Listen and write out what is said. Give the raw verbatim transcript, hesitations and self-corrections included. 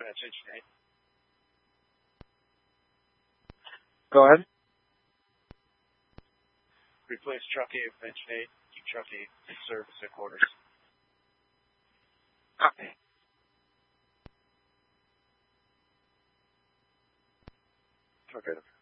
attention eight. Go ahead. Replace truck eight with engine eight. Keep truck eight in service at quarters. Copy. Okay.